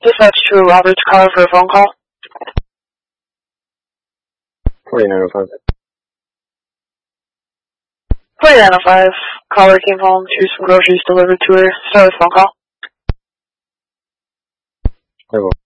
Dispatch to Robert's car for a phone call. 4905. 4905. Caller came home to some groceries delivered to her. Start with phone call.